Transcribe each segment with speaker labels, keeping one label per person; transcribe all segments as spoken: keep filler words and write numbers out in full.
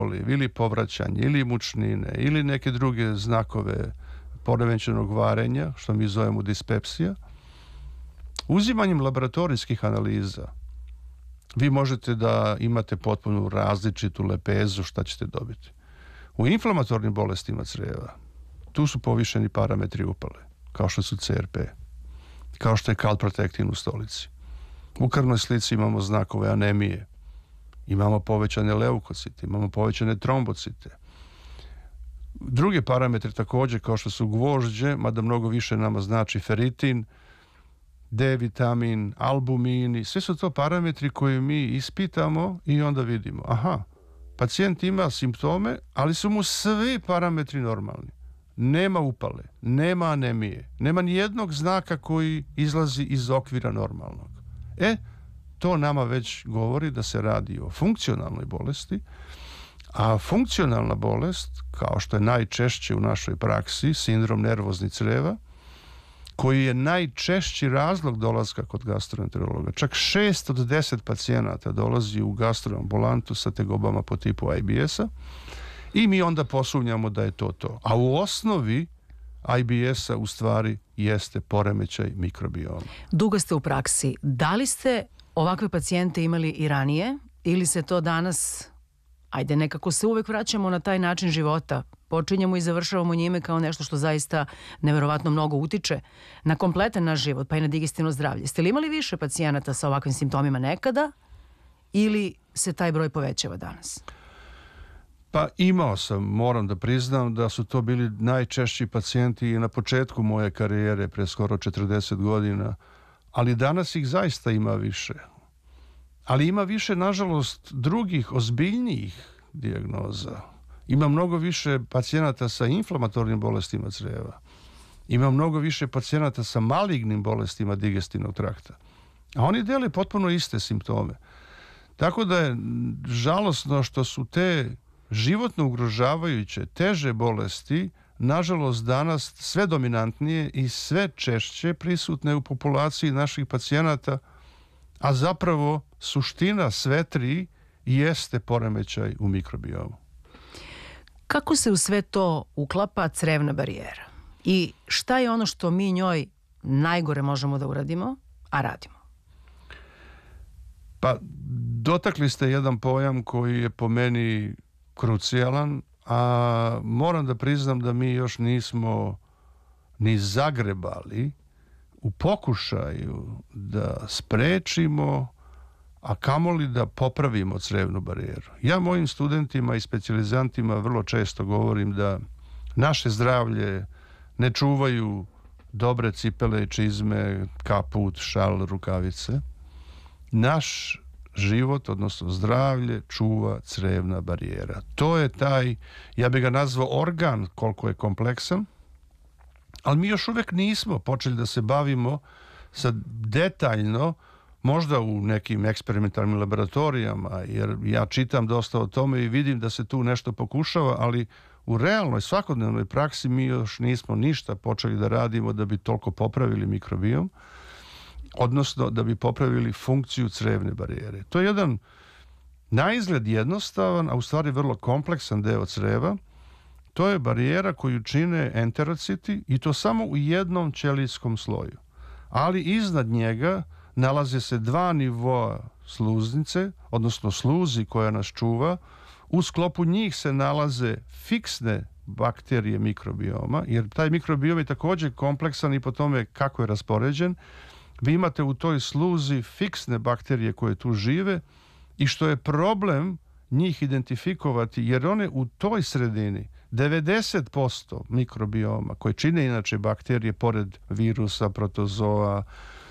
Speaker 1: ili povraćanje, ili mučnine, ili neke druge znakove poremećenog varenja, što mi zovemo dispepsija, uzimanjem laboratorijskih analiza vi možete da imate potpuno različitu lepezu šta ćete dobiti. U inflamatornim bolestima crijeva tu su povišeni parametri upale, kao što su C R P, kao što je kalprotektin u stolici. U krvnoj slici imamo znakove anemije, imamo povećane leukocite, imamo povećane trombocite. Drugi parametri također, kao što su gvožđe, mada mnogo više nama znači feritin, D vitamin, albumini, sve su to parametri koje mi ispitamo i onda vidimo, aha, pacijent ima simptome, ali su mu svi parametri normalni. Nema upale, nema anemije, nema ni jednog znaka koji izlazi iz okvira normalnog. E, to nama već govori da se radi o funkcionalnoj bolesti, a funkcionalna bolest, kao što je najčešće u našoj praksi, sindrom nervoznih crijeva, koji je najčešći razlog dolaska kod gastroenterologa. Čak šest od deset pacijenata dolazi u gastroambulantu sa tegobama po tipu I B S-a i mi onda posumnjamo da je to to. A u osnovi I B S-a u stvari jeste poremećaj mikrobioma.
Speaker 2: Dugo ste u praksi. Da li ste ovakve pacijente imali i ranije ili se to danas, ajde nekako se uvek vraćamo na taj način života, počinjemo i završavamo njime kao nešto što zaista neverovatno mnogo utiče na kompletan naš život, pa i na digestivno zdravlje. Ste li imali više pacijenata sa ovakvim simptomima nekada ili se taj broj povećava danas?
Speaker 1: Pa imao sam, moram da priznam da su to bili najčešći pacijenti i na početku moje karijere pre skoro četrdeset godina, ali danas ih zaista ima više. Ali ima više, nažalost, drugih ozbiljnijih dijagnoza. Ima mnogo više pacijenata sa inflamatornim bolestima crijeva. Ima mnogo više pacijenata sa malignim bolestima digestivnog trakta. A oni dele potpuno iste simptome. Tako da je žalosno što su te životno ugrožavajuće, teže bolesti, nažalost danas sve dominantnije i sve češće prisutne u populaciji naših pacijenata, a zapravo suština sve tri jeste poremećaj u mikrobiomu.
Speaker 2: Kako se u sve to uklapa crevna barijera? I šta je ono što mi njoj najgore možemo da uradimo, a radimo?
Speaker 1: Pa, dotakli ste jedan pojam koji je po meni krucijalan, a moram da priznam da mi još nismo ni zagrebali u pokušaju da sprečimo, a kamoli da popravimo crevnu barijeru. Ja mojim studentima i specijalizantima vrlo često govorim da naše zdravlje ne čuvaju dobre cipele, čizme, kaput, šal, rukavice. Naš život, odnosno zdravlje, čuva crevna barijera. To je taj, ja bih ga nazvao organ, koliko je kompleksan, ali mi još uvek nismo počeli da se bavimo sa detaljno, možda u nekim eksperimentalnim laboratorijama, jer ja čitam dosta o tome i vidim da se tu nešto pokušava, ali u realnoj svakodnevnoj praksi mi još nismo ništa počeli da radimo da bi toliko popravili mikrobiom, odnosno da bi popravili funkciju crevne barijere. To je jedan naizgled jednostavan, a u stvari vrlo kompleksan deo creva. To je barijera koju čine enterociti i to samo u jednom ćelijskom sloju. Ali iznad njega nalaze se dva nivoa sluznice, odnosno sluzi koja nas čuva. U sklopu njih se nalaze fiksne bakterije mikrobioma, jer taj mikrobiom je također kompleksan i po tome kako je raspoređen. Vi imate u toj sluzi fiksne bakterije koje tu žive i što je problem njih identifikovati, jer one u toj sredini devedeset posto mikrobioma koje čine inače bakterije pored virusa, protozoa,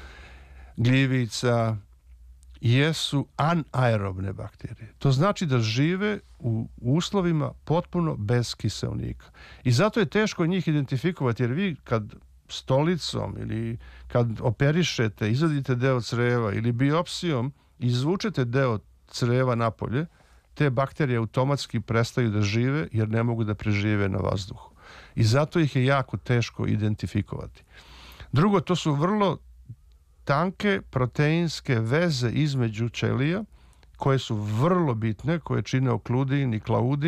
Speaker 1: gljivica, jesu anaerobne bakterije. To znači da žive u uslovima potpuno bez kiseonika. I zato je teško njih identifikovati, jer vi kad stolicom ili kad operišete, izvadite deo creva ili biopsijom izvučete deo creva napolje, te bakterije automatski prestaju da žive jer ne mogu da prežive na vazduhu. I zato ih je jako teško identifikovati. Drugo, to su vrlo tanke proteinske veze između ćelija koje su vrlo bitne, koje čine okludin i klaudin.